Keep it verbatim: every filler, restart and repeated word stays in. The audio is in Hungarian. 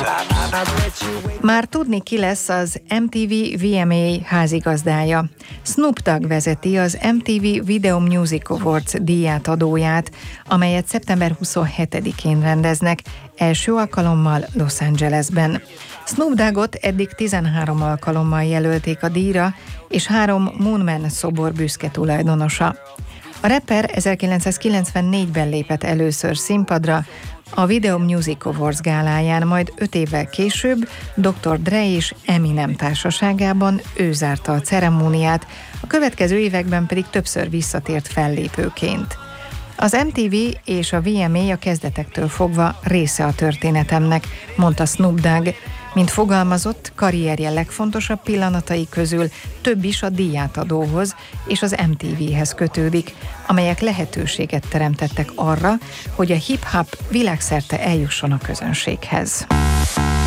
Már tudni, ki lesz az em té vé vé em á házigazdája. Snoop Dogg vezeti az em té vé Video Music Awards díjátadóját, amelyet szeptember huszonhetedikén rendeznek, első alkalommal Los Angelesben. Snoop Doggot eddig tizenhárom alkalommal jelölték a díjra, és három Moon Man szobor büszke tulajdonosa. A rapper ezerkilencszázkilencvennégyben lépett először színpadra, a Video Music Awards gáláján, majd öt évvel később doktor Dre és Eminem társaságában ő zárta a ceremóniát, a következő években pedig többször visszatért fellépőként. Az em té vé és a vé em á a kezdetektől fogva része a történetemnek, mondta Snoop Dogg. Mint fogalmazott, karrierje legfontosabb pillanatai közül több is a díjátadóhoz és az em té véhez kötődik, amelyek lehetőséget teremtettek arra, hogy a hip-hop világszerte eljusson a közönséghez.